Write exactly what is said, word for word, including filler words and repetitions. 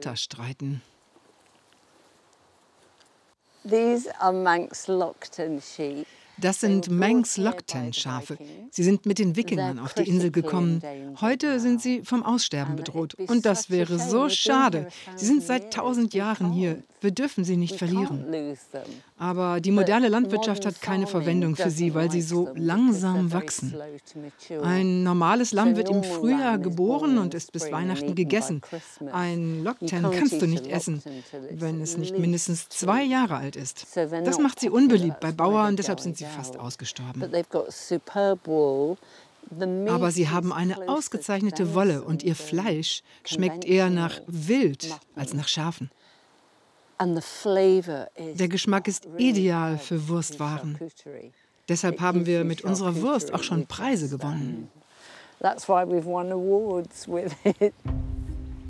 Halter streiten. These are Manx Lockton sheep. Das sind Manx-Lockton-Schafe. Sie sind mit den Wikingern auf die Insel gekommen. Heute sind sie vom Aussterben bedroht. Und das wäre so schade. Sie sind seit tausend Jahren hier. Wir dürfen sie nicht verlieren. Aber die moderne Landwirtschaft hat keine Verwendung für sie, weil sie so langsam wachsen. Ein normales Lamm wird im Frühjahr geboren und ist bis Weihnachten gegessen. Ein Lockton kannst du nicht essen, wenn es nicht mindestens zwei Jahre alt ist. Das macht sie unbeliebt bei Bauern, deshalb sind sie fast ausgestorben. Aber sie haben eine ausgezeichnete Wolle und ihr Fleisch schmeckt eher nach Wild als nach Schafen. Der Geschmack ist ideal für Wurstwaren. Deshalb haben wir mit unserer Wurst auch schon Preise gewonnen. That's why we've won awards with it.